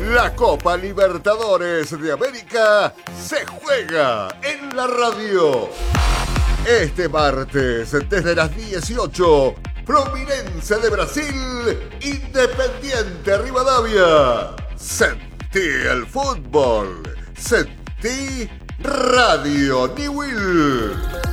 La Copa Libertadores de América se juega en la radio. Este martes, desde las 18, Fluminense de Brasil, Independiente Rivadavia. Sentí el fútbol, sentí Radio Newell.